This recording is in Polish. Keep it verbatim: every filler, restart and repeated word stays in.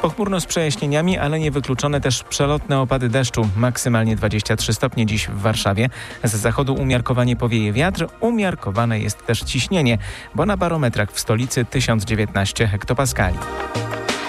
Pochmurno z przejaśnieniami, ale niewykluczone też przelotne opady deszczu. Maksymalnie dwadzieścia trzy stopnie dziś w Warszawie. Z zachodu umiarkowanie powieje wiatr. Umiarkowane jest też ciśnienie, bo na barometrach w stolicy tysiąc dziewiętnaście hektopaskali.